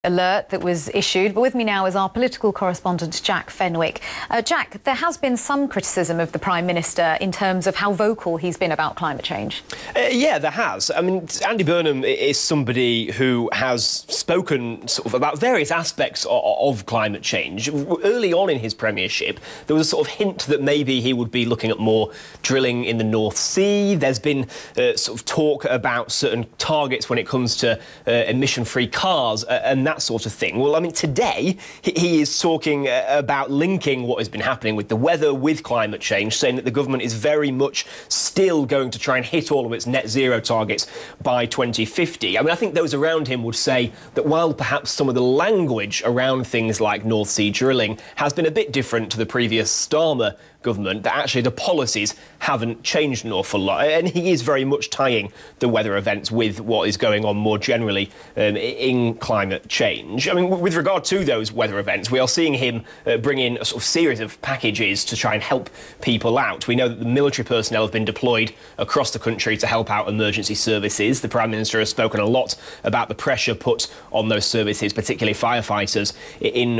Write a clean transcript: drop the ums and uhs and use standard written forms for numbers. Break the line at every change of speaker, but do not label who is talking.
Alert that was issued. But with me now is our political correspondent, Jack Fenwick. Jack, there has been some criticism of the Prime Minister in terms of how vocal he's been about climate change.
Yeah, there has. I mean, Andy Burnham is somebody who has spoken sort of about various aspects of climate change. Early on in his premiership, there was a sort of hint that maybe he would be looking at more drilling in the North Sea. There's been sort of talk about certain targets when it comes to emission-free cars and that sort of thing. Well, I mean, today he is talking about linking what has been happening with the weather with climate change, saying that the government is very much still going to try and hit all of its net zero targets by 2050. I mean, I think those around him would say that while perhaps some of the language around things like North Sea drilling has been a bit different to the previous Starmer government, that actually the policies haven't changed an awful lot. And he is very much tying the weather events with what is going on more generally in climate change. I mean, with regard to those weather events, we are seeing him bring in a sort of series of packages to try and help people out. We know that the military personnel have been deployed across the country to help out emergency services. The Prime Minister has spoken a lot about the pressure put on those services, particularly firefighters, in